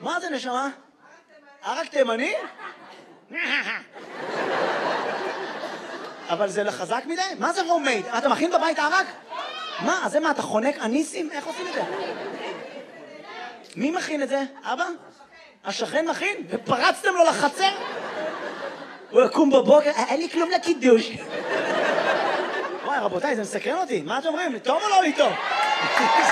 מה זה נשמה? ערק תימני? אבל זה לחזק מדי? מה זה הומייד? אתה מכין בבית ערק? מה? אז זה מה, אתה חונק אניסים? איך עושים את זה? מי מכין את זה? אבא? השכן מכין? ופרצתם לו לחצר? הוא יקום בבוקר, אין לי כלום לקידוש. וואי, רבותיי, זה מסקרן אותי. מה אתם אומרים? טוב או לא לי טוב?